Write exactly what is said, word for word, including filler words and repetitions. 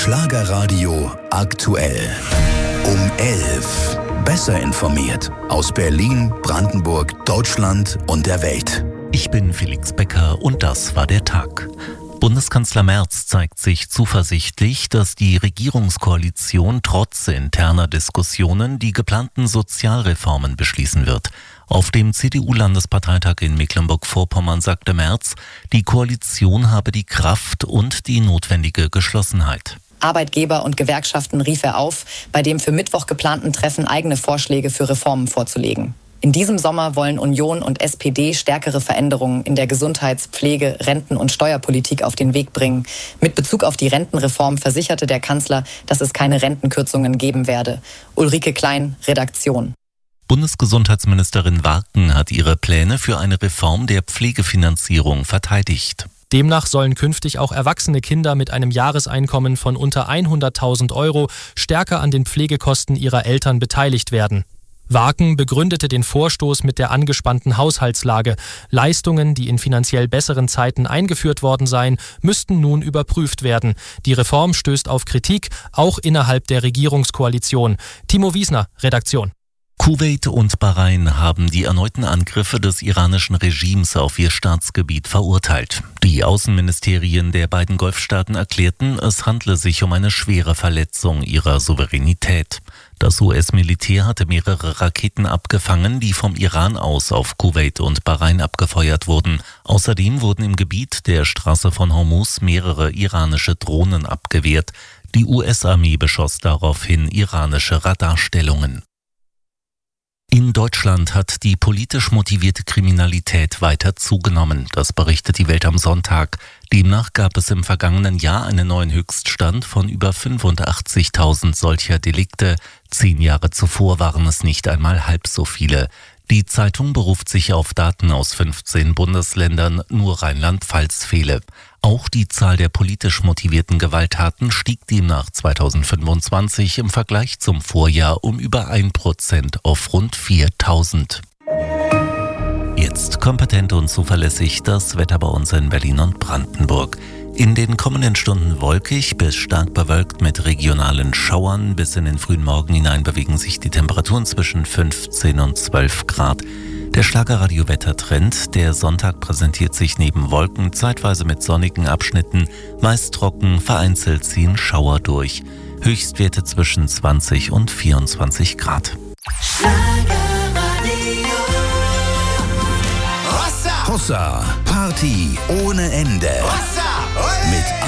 Schlagerradio aktuell. Um elf. Besser informiert. Aus Berlin, Brandenburg, Deutschland und der Welt. Ich bin Felix Becker und das war der Tag. Bundeskanzler Merz zeigt sich zuversichtlich, dass die Regierungskoalition trotz interner Diskussionen die geplanten Sozialreformen beschließen wird. Auf dem C D U-Landesparteitag in Mecklenburg-Vorpommern sagte Merz, die Koalition habe die Kraft und die notwendige Geschlossenheit. Arbeitgeber und Gewerkschaften rief er auf, bei dem für Mittwoch geplanten Treffen eigene Vorschläge für Reformen vorzulegen. In diesem Sommer wollen Union und S P D stärkere Veränderungen in der Gesundheits-, Pflege-, Renten- und Steuerpolitik auf den Weg bringen. Mit Bezug auf die Rentenreform versicherte der Kanzler, dass es keine Rentenkürzungen geben werde. Ulrike Klein, Redaktion. Bundesgesundheitsministerin Warken hat ihre Pläne für eine Reform der Pflegefinanzierung verteidigt. Demnach sollen künftig auch erwachsene Kinder mit einem Jahreseinkommen von unter hunderttausend Euro stärker an den Pflegekosten ihrer Eltern beteiligt werden. Warken begründete den Vorstoß mit der angespannten Haushaltslage. Leistungen, die in finanziell besseren Zeiten eingeführt worden seien, müssten nun überprüft werden. Die Reform stößt auf Kritik, auch innerhalb der Regierungskoalition. Timo Wiesner, Redaktion. Kuwait und Bahrain haben die erneuten Angriffe des iranischen Regimes auf ihr Staatsgebiet verurteilt. Die Außenministerien der beiden Golfstaaten erklärten, es handle sich um eine schwere Verletzung ihrer Souveränität. Das U S-Militär hatte mehrere Raketen abgefangen, die vom Iran aus auf Kuwait und Bahrain abgefeuert wurden. Außerdem wurden im Gebiet der Straße von Hormuz mehrere iranische Drohnen abgewehrt. Die U S-Armee beschoss daraufhin iranische Radarstellungen. In Deutschland hat die politisch motivierte Kriminalität weiter zugenommen. Das berichtet die Welt am Sonntag. Demnach gab es im vergangenen Jahr einen neuen Höchststand von über fünfundachtzigtausend solcher Delikte. Zehn Jahre zuvor waren es nicht einmal halb so viele. Die Zeitung beruft sich auf Daten aus fünfzehn Bundesländern, nur Rheinland-Pfalz fehle. Auch die Zahl der politisch motivierten Gewalttaten stieg demnach zweitausendfünfundzwanzig im Vergleich zum Vorjahr um über ein Prozent auf rund viertausend. Jetzt kompetent und zuverlässig das Wetter bei uns in Berlin und Brandenburg. In den kommenden Stunden wolkig bis stark bewölkt mit regionalen Schauern. Bis in den frühen Morgen hinein bewegen sich die Temperaturen zwischen fünfzehn und zwölf Grad. Der Schlagerradio-Wettertrend, der Sonntag präsentiert sich neben Wolken zeitweise mit sonnigen Abschnitten, meist trocken, vereinzelt ziehen Schauer durch. Höchstwerte zwischen zwanzig und vierundzwanzig Grad. Hossa, Party ohne Ende. Mit